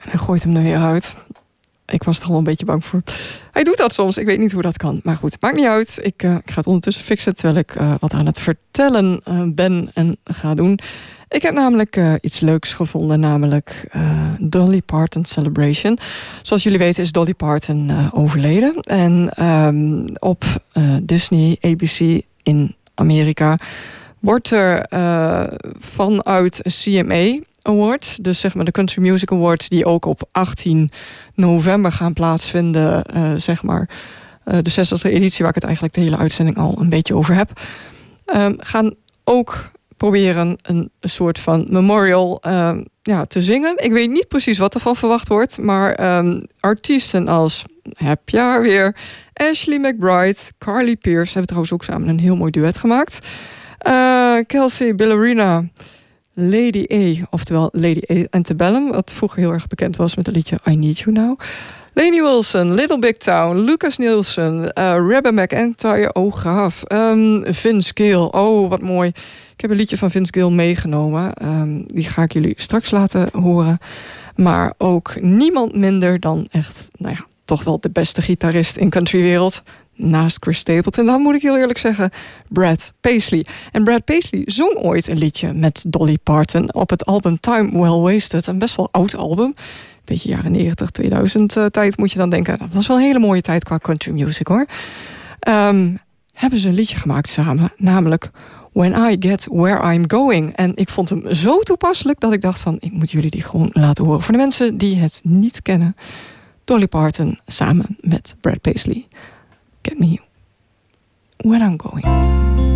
En hij gooit hem er weer uit. Ik was er al een beetje bang voor. Hij doet dat soms. Ik weet niet hoe dat kan. Maar goed, maakt niet uit. Ik ga het ondertussen fixen terwijl ik wat aan het vertellen ben en ga doen. Ik heb namelijk iets leuks gevonden. Namelijk Dolly Parton Celebration. Zoals jullie weten is Dolly Parton overleden. En op Disney, ABC in Amerika wordt er vanuit CMA Awards, dus zeg maar de Country Music Awards, die ook op 18 november gaan plaatsvinden, zeg maar de 60e editie, waar ik het eigenlijk de hele uitzending al een beetje over heb, gaan ook proberen een soort van memorial te zingen. Ik weet niet precies wat ervan verwacht wordt, maar artiesten als, heb je haar weer, Ashley McBryde, Carly Pearce, hebben trouwens ook samen een heel mooi duet gemaakt. Kelsey Ballerina, Lady A, oftewel Lady A Antebellum, wat vroeger heel erg bekend was met het liedje I Need You Now. Lainey Wilson, Little Big Town, Lucas Nielsen, Rebecca McEntire, oh gaaf, Vince Gill, oh wat mooi. Ik heb een liedje van Vince Gill meegenomen, die ga ik jullie straks laten horen. Maar ook niemand minder dan echt, toch wel de beste gitarist in countrywereld. Naast Chris Stapleton, dan moet ik heel eerlijk zeggen, Brad Paisley. En Brad Paisley zong ooit een liedje met Dolly Parton op het album Time Well Wasted. Een best wel oud album. Beetje jaren 90, 2000 tijd moet je dan denken. Dat was wel een hele mooie tijd qua country music hoor. Hebben ze een liedje gemaakt samen, namelijk When I Get Where I'm Going. En ik vond hem zo toepasselijk dat ik dacht van, ik moet jullie die gewoon laten horen. Voor de mensen die het niet kennen, Dolly Parton samen met Brad Paisley. Get me where I'm going.